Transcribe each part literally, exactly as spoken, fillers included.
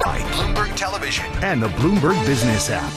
website, Bloomberg Television, and the Bloomberg Business app.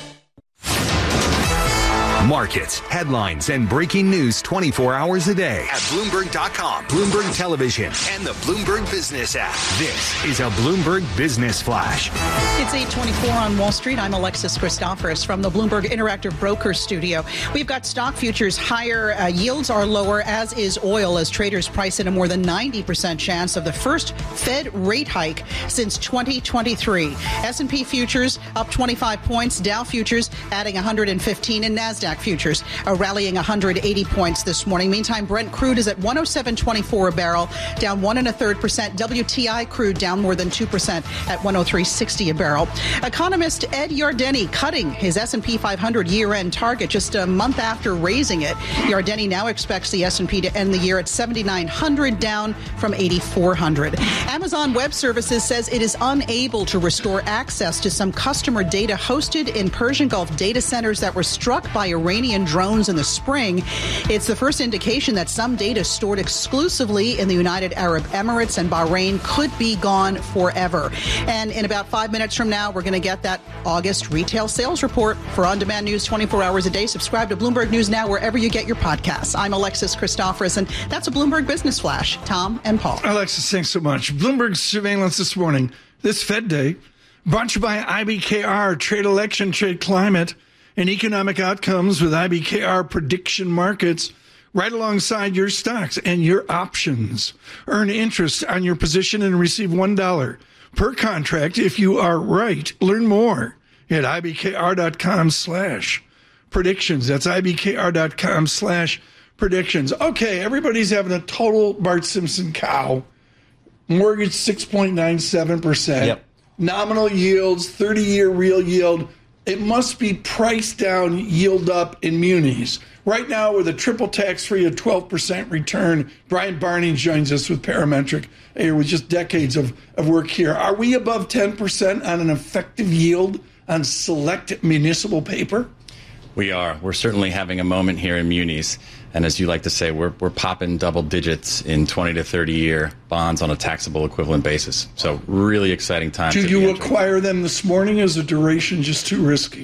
Markets, headlines, and breaking news twenty-four hours a day at Bloomberg dot com, Bloomberg Television, and the Bloomberg Business app. This is a Bloomberg Business Flash. It's eight twenty-four on Wall Street. I'm Alexis Christoforous from the Bloomberg Interactive Broker Studio. We've got stock futures higher, uh, yields are lower, as is oil, as traders price in a more than ninety percent chance of the first Fed rate hike since twenty twenty-three. S and P futures up twenty-five points, Dow futures adding one hundred fifteen, and NASDAQ futures are rallying one hundred eighty points this morning. Meantime, Brent crude is at one oh seven twenty-four a barrel, down one and a third percent. W T I crude down more than two percent at one oh three sixty a barrel. Economist Ed Yardeni cutting his S and P five hundred year-end target just a month after raising it. Yardeni now expects the S and P to end the year at seventy-nine hundred, down from eighty-four hundred. Amazon Web Services says it is unable to restore access to some customer data hosted in Persian Gulf data centers that were struck by Iranian drones in the spring. It's the first indication that some data stored exclusively in the United Arab Emirates and Bahrain could be gone forever. And in about five minutes from now, we're going to get that August retail sales report. For on-demand news twenty-four hours a day, subscribe to Bloomberg News Now wherever you get your podcasts. I'm Alexis Christoforous, and that's a Bloomberg Business Flash. Tom and Paul. Alexis, thanks so much. Bloomberg surveillance this morning, this Fed Day, brought to you by I B K R, Trade Election, Trade Climate, and Economic Outcomes with I B K R Prediction Markets, right alongside your stocks and your options. Earn interest on your position and receive one dollar per contract if you are right. Learn more at ibkr.com slash predictions. That's ibkr.com slash predictions. Okay, everybody's having a total Bart Simpson cow. Mortgage six point nine seven percent. Yep. Nominal yields, thirty-year real yield. It must be priced down, yield up in munis. Right now, with a triple tax-free at twelve percent return, Brian Barney joins us with Parametric, here with just decades of, of work here. Are we above ten percent on an effective yield on select municipal paper? We are. We're certainly having a moment here in munis. And as you like to say, we're we're popping double digits in twenty to thirty year bonds on a taxable equivalent basis. So really exciting time. Did you acquire them this morning? Is the duration just too risky?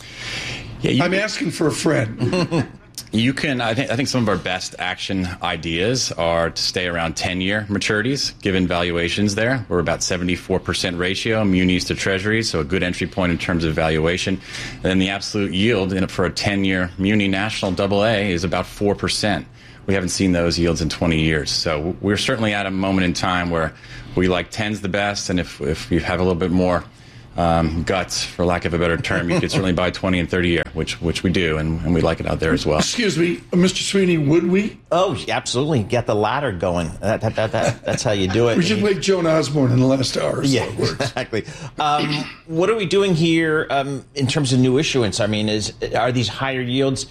Yeah, you, I'm asking for a friend. You can, I think, I think some of our best action ideas are to stay around ten year maturities, given valuations there. We're about seventy-four percent ratio, munis to treasuries, so a good entry point in terms of valuation. And then the absolute yield in, for a ten year muni national double A is about four percent. We haven't seen those yields in twenty years. So we're certainly at a moment in time where we like tens the best, and if, if you have a little bit more Um, guts, for lack of a better term, you could certainly buy twenty and thirty year, which which we do, and, and we like it out there as well. Excuse me, Mister Sweeney, would we? Oh, absolutely. Get the ladder going. That, that, that, that, that's how you do it. We should wake Joan Osborne in the last hour. So yeah, it works. Exactly. Um, what are we doing here um, in terms of new issuance? I mean, is are these higher yields?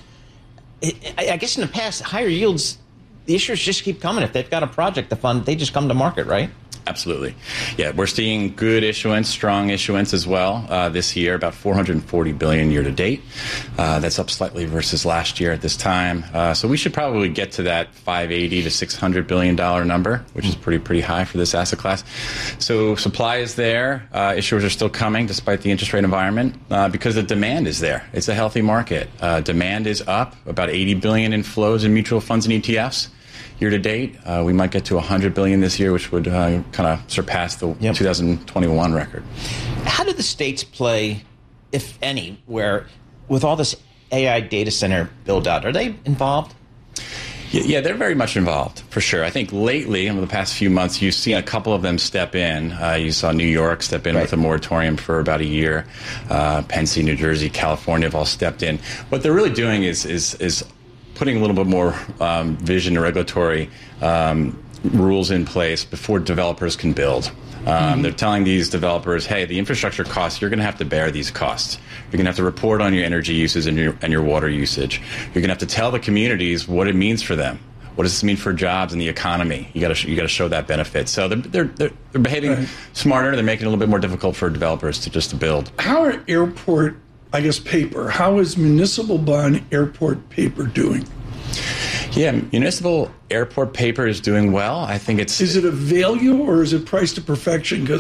I, I guess in the past, higher yields, the issuers just keep coming. If they've got a project to fund, they just come to market, right? Absolutely. Yeah, we're seeing good issuance, strong issuance as well uh, this year, about four hundred forty billion dollars year to date. Uh, that's up slightly versus last year at this time. Uh, so we should probably get to that five eighty to six hundred billion dollars number, which is pretty, pretty high for this asset class. So supply is there. Uh, issuers are still coming despite the interest rate environment uh, because the demand is there. It's a healthy market. Uh, demand is up, about eighty billion dollars in flows in mutual funds and E T Fs. Year to date, uh, we might get to one hundred billion dollars this year, which would uh, kind of surpass the yep. two thousand twenty-one record. How do the states play, if any, where with all this A I data center build out, are they involved? Yeah, yeah, they're very much involved, for sure. I think lately, over the past few months, you've seen a couple of them step in. Uh, you saw New York step in right. with a moratorium for about a year. Uh, Penn State, New Jersey, California have all stepped in. What they're really doing is is is putting a little bit more um, vision and regulatory um, rules in place before developers can build. Um, mm-hmm. They're telling these developers, hey, the infrastructure costs, you're going to have to bear these costs. You're going to have to report on your energy usage and your, and your water usage. You're going to have to tell the communities what it means for them. What does this mean for jobs and the economy? You got to you got to show that benefit. So they're they're they're, they're behaving right. smarter. They're making it a little bit more difficult for developers to just to build. How are airport, I guess, paper? How is municipal bond airport paper doing? Yeah, municipal airport paper is doing well. I think it's... Is it a value or is it priced to perfection? Because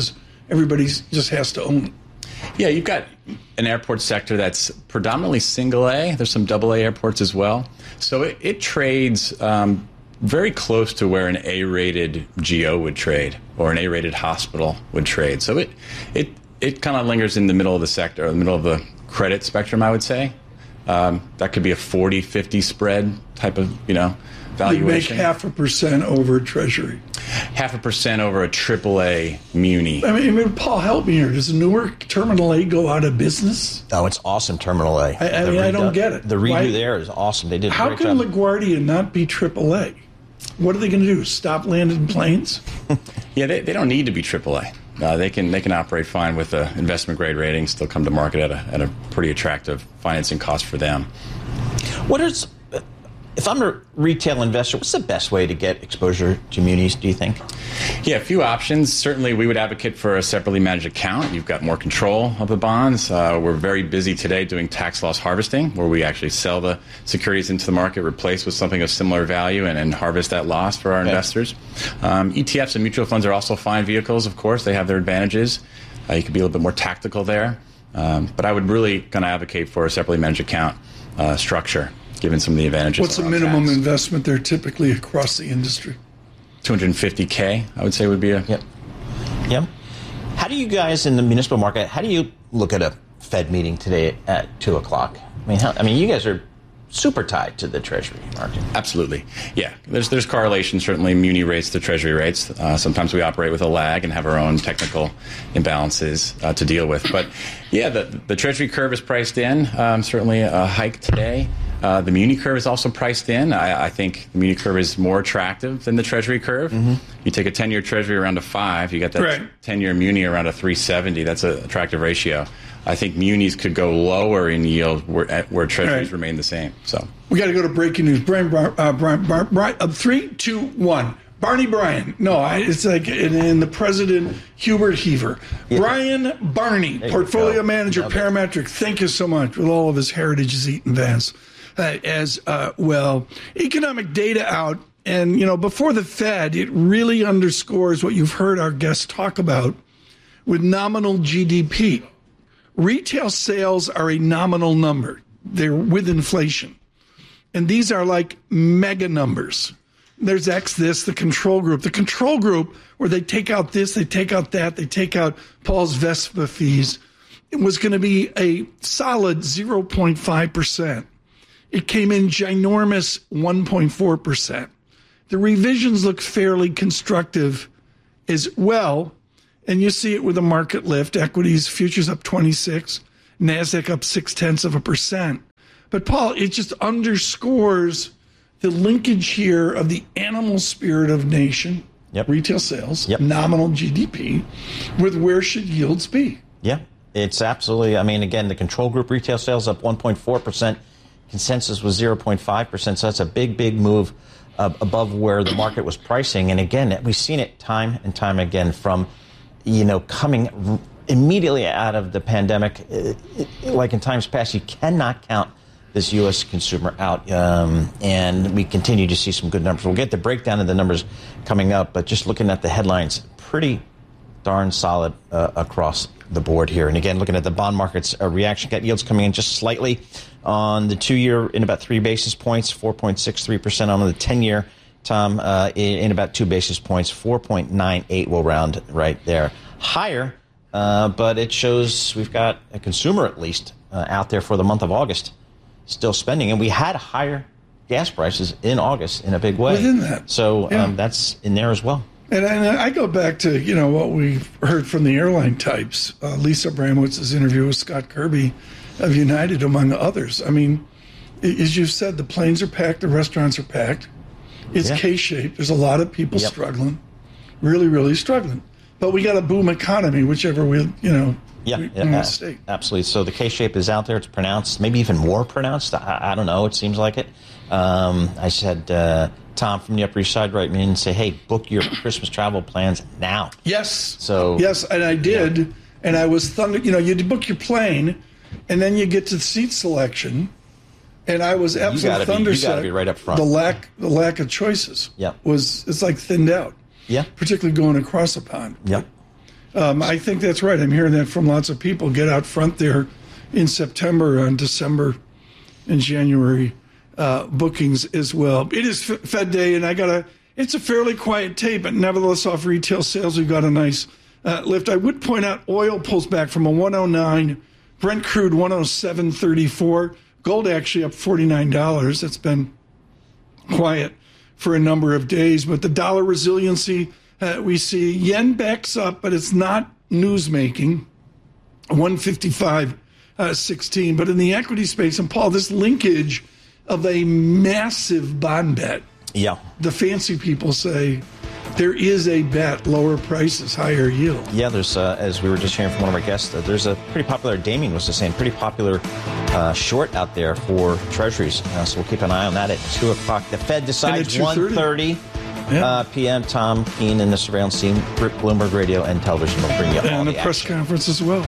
everybody just has to own it. Yeah, you've got an airport sector that's predominantly single A. There's some double A airports as well. So it, it trades um, very close to where an A-rated G O would trade or an A-rated hospital would trade. So it it it kind of lingers in the middle of the sector, or the middle of the credit spectrum, I would say. Um, that could be a forty fifty spread type of, you know, valuation. You make half a percent over Treasury. Half a percent over a triple A muni. I mean, I mean, Paul, help me here. Does Newark Terminal A go out of business? Oh, it's awesome, Terminal A. I, I mean, I don't get it. The redo Why? there is awesome. They did a How great can job. LaGuardia not be triple A? What are they going to do? Stop landing planes? Yeah, they, they don't need to be triple A. Uh, they can they can operate fine with an investment grade rating, still come to market at a at a pretty attractive financing cost for them. What is, if I'm a retail investor, what's the best way to get exposure to munis, do you think? Yeah, a few options. Certainly, we would advocate for a separately managed account. You've got more control of the bonds. Uh, we're very busy today doing tax loss harvesting, where we actually sell the securities into the market, replace with something of similar value, and, and harvest that loss for our Okay. investors. Um, E T Fs and mutual funds are also fine vehicles, of course. They have their advantages. Uh, you can be a little bit more tactical there. Um, but I would really kind of advocate for a separately managed account uh, structure, given some of the advantages. What's the around minimum tax. investment there typically across the industry? two hundred fifty K, I would say, would be a... Yep. Yep. How do you guys in the municipal market, how do you look at a Fed meeting today at two o'clock? I mean, how, I mean, you guys are super tied to the Treasury market. Absolutely. Yeah. There's there's correlation, certainly, muni rates to Treasury rates. Uh, sometimes we operate with a lag and have our own technical imbalances uh, to deal with. But, yeah, the, the Treasury curve is priced in. Um, certainly a hike today. Uh, the muni curve is also priced in. I, I think the muni curve is more attractive than the Treasury curve. Mm-hmm. You take a ten-year Treasury around a five, you got that Right. ten-year muni around a three seventy. That's an attractive ratio. I think munis could go lower in yield where, where Treasuries Right. remain the same. So We got to go to breaking news. Brian, Bar- uh, Brian, Bar- Brian uh, three, two, one. Barney Bryan. No, I, it's like in, in the president, Hubert Heaver. Yeah. Brian Barney, There you portfolio go. manager, Love it. Parametric. Thank you so much with all of his heritages, Eaton Vance. Uh, as uh, well, economic data out. And, you know, before the Fed, it really underscores what you've heard our guests talk about with nominal G D P. Retail sales are a nominal number. They're with inflation. And these are like mega numbers. There's X this, the control group. The control group, where they take out this, they take out that, they take out Paul's Vespa fees, it was going to be a solid zero point five percent. It came in ginormous one point four percent. The revisions look fairly constructive as well. And you see it with a market lift. Equities, futures up twenty-six, NASDAQ up six tenths of a percent. But Paul, it just underscores the linkage here of the animal spirit of nation, Yep. retail sales, Yep. nominal G D P, with where should yields be? Yeah, it's absolutely. I mean, again, the control group retail sales up one point four percent. Consensus was zero point five percent. So that's a big, big move uh, above where the market was pricing. And again, we've seen it time and time again from, you know, coming r- immediately out of the pandemic. It, it, like in times past, you cannot count this U S consumer out. Um, and we continue to see some good numbers. We'll get the breakdown of the numbers coming up, but just looking at the headlines, pretty darn solid uh, across the board here. And again, looking at the bond market's uh, reaction, got yields coming in just slightly on the two-year in about three basis points, four point six three percent on the ten-year, Tom, uh, in, in about two basis points, four point nine eight will round right there. Higher, uh, but it shows we've got a consumer at least uh, out there for the month of August still spending. And we had higher gas prices in August in a big way. Within that. So Yeah. um, that's in there as well. And, and I go back to, you know, what we've heard from the airline types, uh, Lisa Abramowitz's interview with Scott Kirby of United, among others. I mean, i- as you've said, the planes are packed, the restaurants are packed. It's Yeah. K-shaped. There's a lot of people Yep. struggling, really, really struggling. But we got a boom economy, whichever we, you know, Yeah, we, yeah, we uh, state. absolutely. So the K-shape is out there. It's pronounced, maybe even more pronounced. I, I don't know. It seems like it. Um, I said, uh, Tom from the Upper East Side write me in and say, hey, book your Christmas travel plans now. Yes. So- yes, and I did, and I was thunder. You know, you book your plane, and then you get to seat selection, and I was absolutely gotta be- you thunderstruck. gotta be right up front. The lack, the lack of choices. Yep. was it's like thinned out. Yeah. Particularly going across a pond. Yep. Um, I think that's right. I'm hearing that from lots of people. Get out front there in September, on December and January uh, bookings as well. It is Fed Day, and I got a. It's a fairly quiet day, but nevertheless, off retail sales, we've got a nice uh, lift. I would point out oil pulls back from a one oh nine, Brent crude one oh seven thirty-four, gold actually up forty-nine dollars. That's been quiet for a number of days, but the dollar resiliency uh, we see. Yen backs up, but it's not news-making, one fifty-five sixteen. But in the equity space, and Paul, this linkage of a massive bond bet. Yeah. The fancy people say there is a bet, lower prices, higher yield. Yeah, there's, uh, as we were just hearing from one of our guests, uh, there's a pretty popular, Damien was just saying, pretty popular uh, short out there for treasuries. Uh, so we'll keep an eye on that at two o'clock. The Fed decides one thirty yeah. uh, p.m. Tom Keene and the surveillance team, Bloomberg Radio and Television will bring you all and the a press action. conference as well.